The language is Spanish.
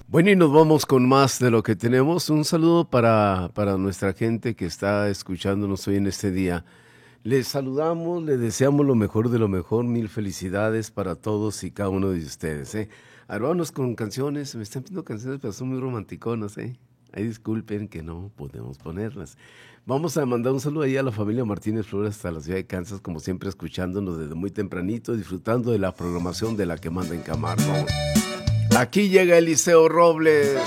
Bueno, y nos vamos con más de lo que tenemos. Un saludo para nuestra gente que está escuchándonos hoy en este día. Les saludamos, les deseamos lo mejor de lo mejor. Mil felicidades para todos y cada uno de ustedes. Ahora vámonos con canciones. Me están pidiendo canciones, pero son muy romanticonas. Ahí disculpen que no podemos ponerlas. Vamos a mandar un saludo ahí a la familia Martínez Flores hasta la ciudad de Kansas, como siempre escuchándonos desde muy tempranito, disfrutando de la programación de la que manda en Camargo. Aquí llega Eliseo Robles.